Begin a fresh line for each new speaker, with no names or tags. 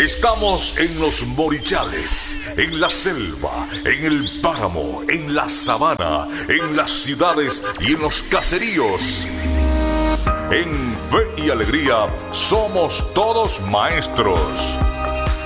Estamos en los morichales, en la selva, en el páramo, en la sabana, en las ciudades y en los caseríos. En Fe y Alegría somos todos maestros.